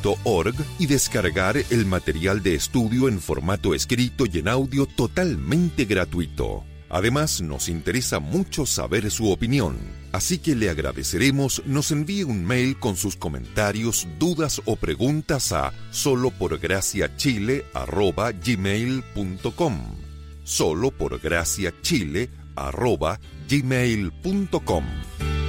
soloporgraciachile.org y descargar el material de estudio en formato escrito y en audio totalmente gratuito. Además, nos interesa mucho saber su opinión, así que le agradeceremos nos envíe un mail con sus comentarios, dudas o preguntas a soloporgraciachile@gmail.com. soloporgraciachile@gmail.com.